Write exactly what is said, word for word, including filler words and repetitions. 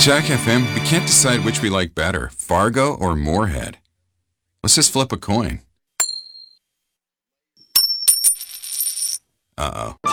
Jack F M, we can't decide which we like better, Fargo or Moorhead. Let's just flip a coin. Uh-oh.